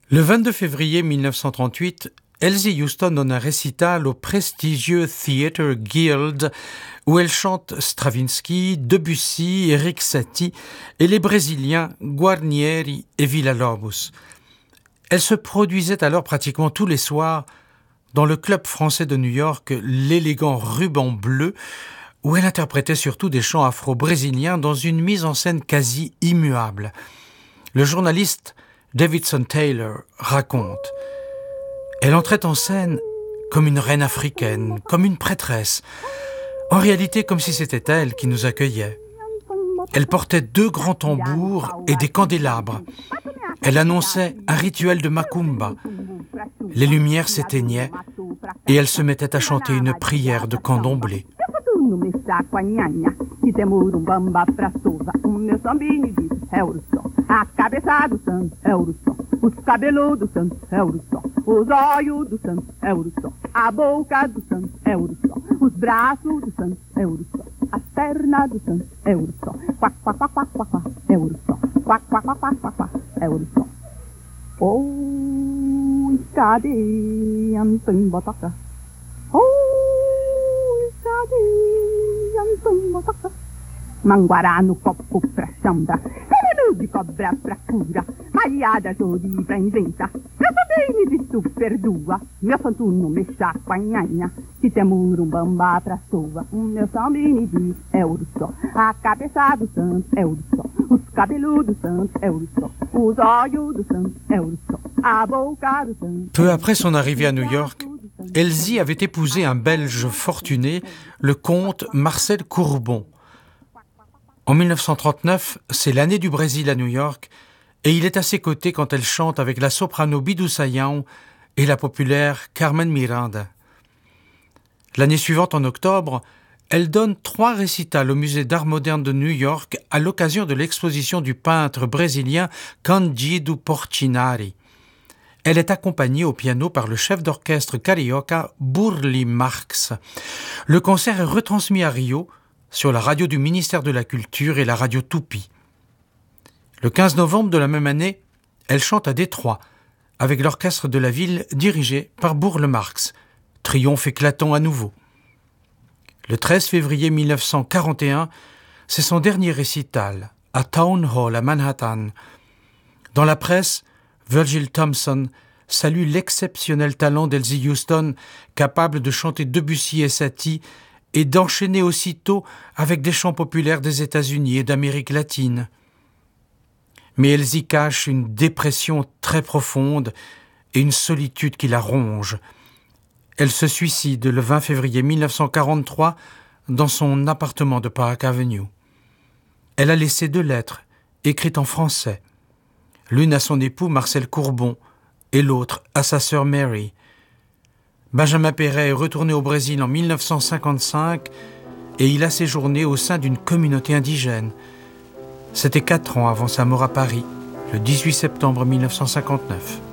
Le 22 février 1938, Elsie Houston donne un récital au prestigieux Theatre Guild où elle chante Stravinsky, Debussy, Erik Satie et les Brésiliens Guarnieri et Villa-Lobos. Elle se produisait alors pratiquement tous les soirs dans le club français de New York, l'élégant Ruban Bleu, où elle interprétait surtout des chants afro-brésiliens dans une mise en scène quasi immuable. Le journaliste Davidson Taylor raconte: elle entrait en scène comme une reine africaine, comme une prêtresse, en réalité comme si c'était elle qui nous accueillait. Elle portait 2 grands tambours et des candélabres. Elle annonçait un rituel de macumba. Les lumières s'éteignaient et elle se mettait à chanter une prière de candomblé. A cabeça do santo é ouro só, os cabelos do santo é ouro só, os olhos do santo é ouro só, a boca do santo é ouro só, os braços do santo é ouro só, as pernas do santo é ouro só, quá, quá, quá, quá, quá, quá, é ouro só, quá, quá, quá, quá, quá, quá, é ouro só. Oi, cadê Antônio Botoca? Oi, cadê Antônio Botoca? Manguará no copo pra chambra, veneno de cobra pra cura, malhada jodi pra inventar. Eu também me visto perdoa, meu santo não me chacoanhanha, se tem murumbamba pra soa, meu sambini diz é ouro só, a cabeça do santo é ouro só, os cabelos do santo é ouro só, os olhos do santo é ouro só, a boca do santo. Peu après son arrivée à New York, Elsie avait épousé un Belge fortuné, le comte Marcel Courbon. En 1939, c'est l'année du Brésil à New York, et il est à ses côtés quand elle chante avec la soprano Bidou Sayão et la populaire Carmen Miranda. L'année suivante, en octobre, elle donne 3 récitals au Musée d'art moderne de New York à l'occasion de l'exposition du peintre brésilien Cândido Portinari. Elle est accompagnée au piano par le chef d'orchestre carioca Burle Marx. Le concert est retransmis à Rio, sur la radio du ministère de la Culture et la radio Tupi. Le 15 novembre de la même année, elle chante à Détroit, avec l'orchestre de la ville dirigé par Burle Marx. Triomphe éclatant à nouveau. Le 13 février 1941, c'est son dernier récital, à Town Hall à Manhattan. Dans la presse, Virgil Thomson salue l'exceptionnel talent d'Elsie Houston, capable de chanter Debussy et Satie, et d'enchaîner aussitôt avec des chants populaires des États-Unis et d'Amérique latine. Mais Elsie cache une dépression très profonde et une solitude qui la ronge. Elle se suicide le 20 février 1943 dans son appartement de Park Avenue. Elle a laissé 2 lettres, écrites en français. L'une à son époux Marcel Courbon et l'autre à sa sœur Mary. Benjamin Perret est retourné au Brésil en 1955 et il a séjourné au sein d'une communauté indigène. C'était 4 ans avant sa mort à Paris, le 18 septembre 1959.